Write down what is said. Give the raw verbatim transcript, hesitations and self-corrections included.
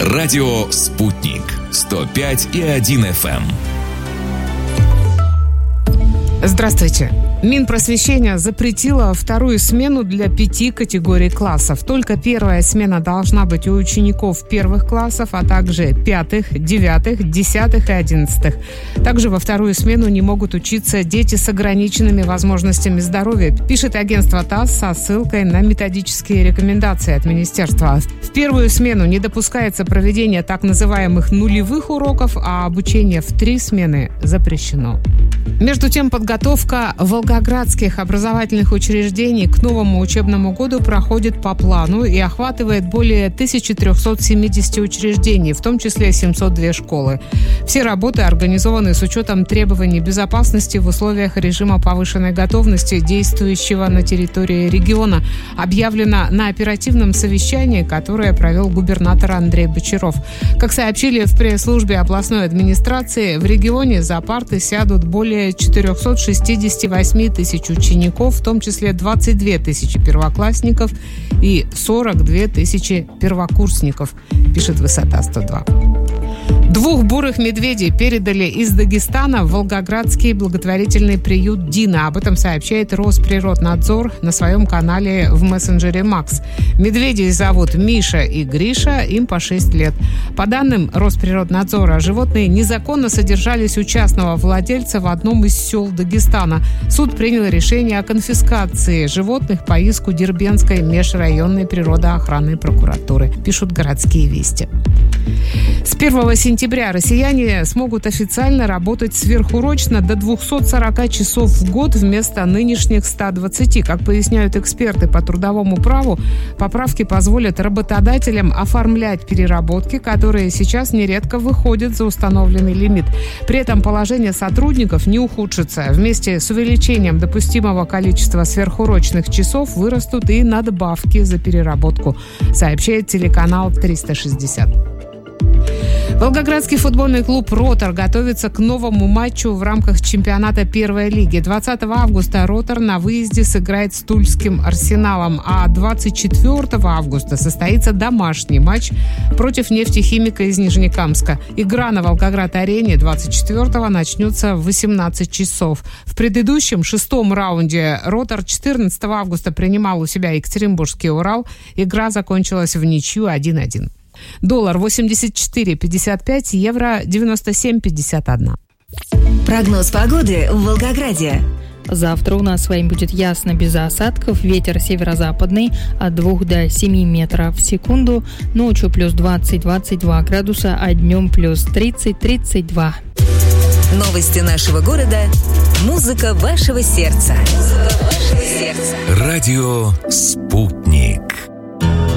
Радио «Спутник» сто пять и один эф эм. Здравствуйте. Минпросвещение запретило вторую смену для пяти категорий классов. Только первая смена должна быть у учеников первых классов, а также пятых, девятых, десятых и одиннадцатых. Также во вторую смену не могут учиться дети с ограниченными возможностями здоровья, пишет агентство ТАСС со ссылкой на методические рекомендации от министерства. В первую смену не допускается проведение так называемых нулевых уроков, а обучение в три смены запрещено. Между тем, подготовка волгоградских образовательных учреждений к новому учебному году проходит по плану и охватывает более тысяча триста семьдесят учреждений, в том числе семьсот две школы. Все работы организованы с учетом требований безопасности в условиях режима повышенной готовности, действующего на территории региона, объявлено на оперативном совещании, которое провел губернатор Андрей Бочаров. Как сообщили в пресс-службе областной администрации, в регионе за парты сядут более четыреста шестьдесят восемь тысяч учеников, в том числе двадцать две тысячи первоклассников и сорок две тысячи первокурсников, пишет Высота сто два. Двух бурых медведей передали из Дагестана в волгоградский благотворительный приют «Дина». Об этом сообщает Росприроднадзор на своем канале в мессенджере Макс. Медведей зовут Миша и Гриша, им по шесть лет. По данным Росприроднадзора, животные незаконно содержались у частного владельца в одном из сел Дагестана. Суд принял решение о конфискации животных по иску Дербентской межрайонной природоохранной прокуратуры, пишут «Городские вести». С первого сентября россияне смогут официально работать сверхурочно до двести сорок часов в год вместо нынешних ста двадцати. Как поясняют эксперты по трудовому праву, поправки позволят работодателям оформлять переработки, которые сейчас нередко выходят за установленный лимит. При этом положение сотрудников не ухудшится. Вместе с увеличением допустимого количества сверхурочных часов вырастут и надбавки за переработку, сообщает телеканал триста шестьдесят. Волгоградский футбольный клуб «Ротор» готовится к новому матчу в рамках чемпионата первой лиги. двадцатого августа «Ротор» на выезде сыграет с Тульским «Арсеналом», а двадцать четвёртого августа состоится домашний матч против «Нефтехимика» из Нижнекамска. Игра на Волгоград-арене двадцать четвёртого начнется в восемнадцать часов. В предыдущем, шестом раунде «Ротор» четырнадцатого августа принимал у себя Екатеринбургский «Урал». Игра закончилась в ничью один один. Доллар восемьдесят четыре пятьдесят пять, евро девяносто семь пятьдесят один. Прогноз погоды в Волгограде. Завтра у нас с вами будет ясно, без осадков. Ветер северо-западный от двух до семи метров в секунду. Ночью плюс двадцать - двадцать два градуса, а днем плюс тридцать - тридцать два. Новости нашего города. Музыка вашего сердца. Музыка вашего сердца. Радио «Спутник».